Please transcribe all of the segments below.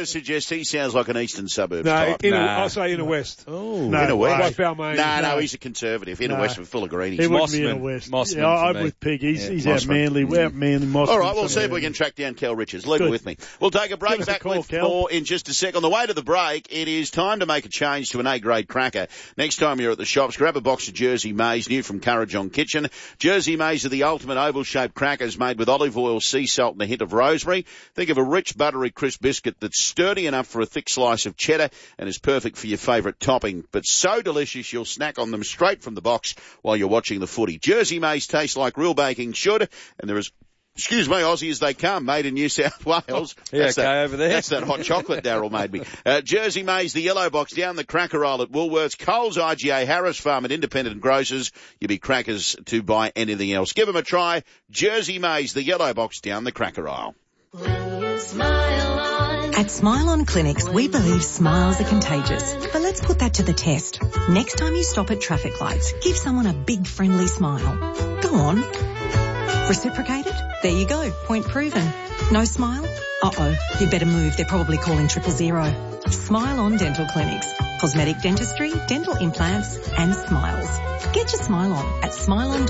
to suggest he sounds like an eastern suburbs No, type. I'll say Inner West. Oh, No, Inner West. like Balmain. No, he's a conservative. Inner West with full of greenies. He wouldn't be Mossman. Inner West. Mossman Yeah, for I'm me. with Pig. He's Mossman. out Manly. We're out Manly. Mossman. All right, we'll see if we can track down Kel Richards. Leave it with me. We'll take a break. Give us a Back call, with Kel. more in just a sec. On the way to the break, it is time to make a change to an A-grade cracker. Next time you're at the shops, grab a box of Jersey Maize, new from Currajong Kitchen. Jersey Maize are the ultimate oval-shaped crackers made with olive oil, sea salt and a hint of rosemary. Think of a rich, buttery, crisp biscuit that's sturdy enough for a thick slice of cheddar and is perfect for your favourite topping, but so delicious you'll snack on them straight from the box while you're watching the footy. Jersey Maize tastes like real baking should, and there is, excuse me, Aussie as they come, made in New South Wales. over there. That's that hot chocolate Darryl made me. Jersey Maize, the yellow box, down the cracker aisle at Woolworths, Coles, IGA, Harris Farm and independent grocers. You'll be crackers to buy anything else. Give them a try. Jersey Maize, the yellow box, down the cracker aisle. At Smile On Clinics, we believe smiles are contagious. But let's put that to the test. Next time you stop at traffic lights, give someone a big friendly smile. Go on. Reciprocated? There you go. Point proven. No smile? Uh-oh. You better move. They're probably calling 000. Smile On Dental Clinics. Cosmetic dentistry, dental implants and smiles. Get your smile on at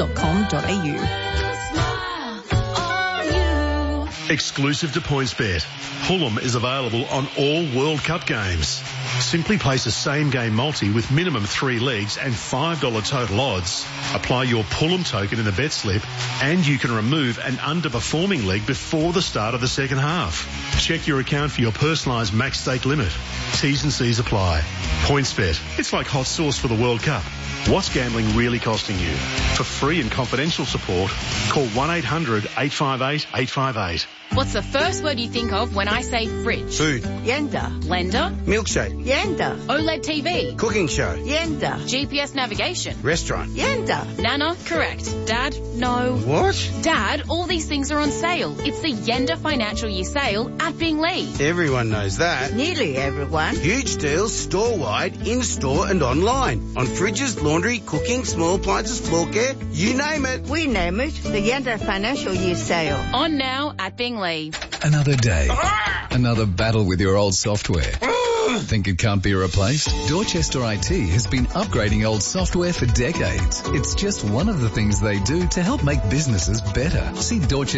smileon.com.au. Exclusive to PointsBet, Fulham is available on all World Cup games. Simply place a same-game multi with minimum 3 legs and $5 total odds. Apply your Fulham token in the bet slip and you can remove an underperforming leg before the start of the second half. Check your account for your personalised max stake limit. T's and C's apply. PointsBet, it's like hot sauce for the World Cup. What's gambling really costing you? For free and confidential support, call 1-800-858-858. What's the first word you think of when I say fridge? Food. Yenda. Blender. Milkshake. Yenda. OLED TV. Cooking show. Yenda. GPS navigation. Restaurant. Yenda. Nana, correct. Dad, no. What? Dad, all these things are on sale. It's the Yenda Financial Year Sale at Binglee. Everyone knows that. Nearly everyone. Huge deals store-wide, in-store and online. On fridges, laundry, cooking, small appliances, floor care, you name it. We name it the Yenda Financial Year Sale. On now at Binglee. Another day. Another battle with your old software. Think it can't be replaced? Dorchester IT has been upgrading old software for decades. It's just one of the things they do to help make businesses better. See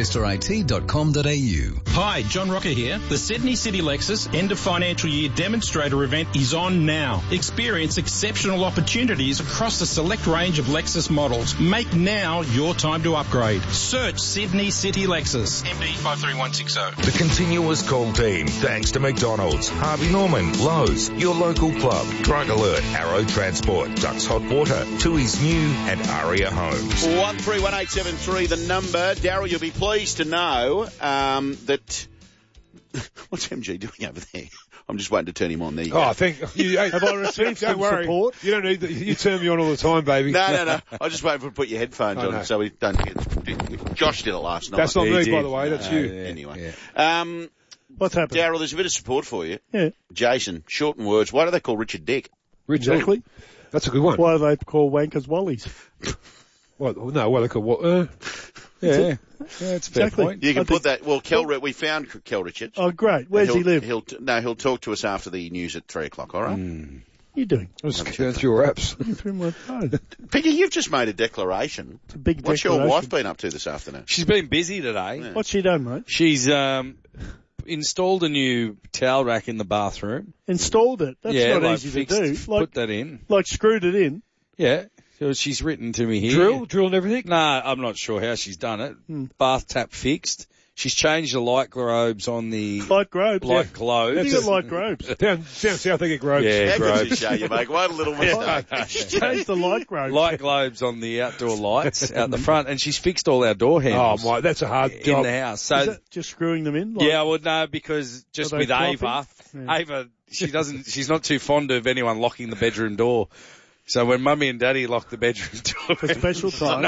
dorchesterit.com.au. Hi, John Rocker here. The Sydney City Lexus End of Financial Year Demonstrator event is on now. Experience exceptional opportunities across a select range of Lexus models. Make now your time to upgrade. Search Sydney City Lexus. MD 53160. The continuous call team, thanks to McDonald's, Harvey Norman, Lowe's, your local club, Drug Alert, Arrow Transport, Ducks Hot Water, Tui's New and Aria Homes. 131873, the number. Darryl, you'll be pleased to know that... What's MG doing over there? I'm just waiting to turn him on. There you go. I think you have I received some support. You don't need you turn me on all the time, baby. No. I just waiting for to put your headphones on so we don't get. Josh did it last night. That's not me, by the way. That's you. Anyway. Yeah. What's happened? Darryl, there's a bit of support for you. Yeah. Jason, shorten words. Why do they call Richard Dick? Exactly. That's a good one. Why do they call wankers wallies? What? No, well, they call what? Yeah, that's a fair point. You can put that. Well, we found Kel Richards. Oh, great. Where's he live? He'll talk to us after the news at 3:00. All right. You doing? I was going through your apps. Through my phone. Piggy, you've just made a declaration. It's a big What's declaration. your wife been up to this afternoon? She's been busy today. Yeah. What's she done, mate? She's installed a new towel rack in the bathroom. Installed it. That's not easy to do. Put that in. Like screwed it in. Yeah. So she's written to me here. Drill and everything? No, I'm not sure how she's done it. Bath tap fixed. She's changed the light globes on the... Light globes? Light globes. You got light globes. Down south they get globes. Yeah, How globes. good to show you, mate. One little mistake. She changed the light globes. Light globes on the outdoor lights out the front, and she's fixed all our door handles. Oh, my, that's a hard in job. the house. So Is that just screwing them in? Like, yeah, well, no, because just Are they with Ava, floppy? Yeah. Ava, she's not too fond of anyone locking the bedroom door. So when Mummy and Daddy lock the bedroom door, For special time.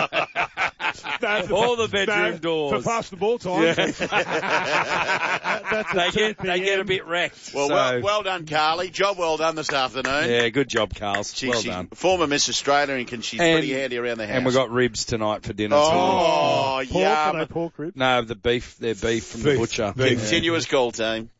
all the bedroom doors, For pass the ball time. they get a bit wrecked. Well, well done, Carly. Job well done this afternoon. Yeah, good job, Carl. Well She's done. former Miss Australia, and she's pretty handy around the house. And we got ribs tonight for dinner Oh, Pork, yeah. are they pork ribs? too. No, they're beef from the butcher. Continuous call team.